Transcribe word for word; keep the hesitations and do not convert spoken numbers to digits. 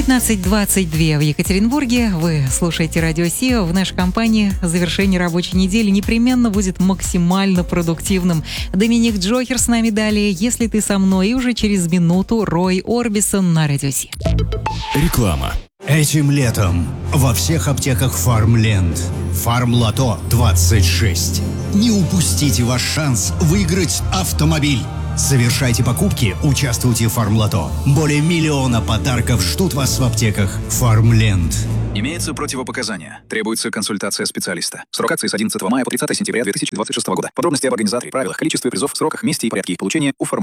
девятнадцать двадцать два в Екатеринбурге. Вы слушаете Радио Сио. В нашей компании завершение рабочей недели непременно будет максимально продуктивным. Доминик Джокер с нами далее. Если ты со мной, и уже через минуту Рой Орбисон на Радио Сио. Реклама. Этим летом во всех аптеках Фармленд. Фармлото двадцать шесть. Не упустите ваш шанс выиграть автомобиль. Совершайте покупки, участвуйте в Фармлото. Более миллиона подарков ждут вас в аптеках Фармленд. Имеются противопоказания. Требуется консультация специалиста. Срок акции с одиннадцатого мая по тридцатое сентября две тысячи двадцать шестого года. Подробности об организаторе, правилах, количестве призов, сроках, месте и порядке их получения у Фармлото.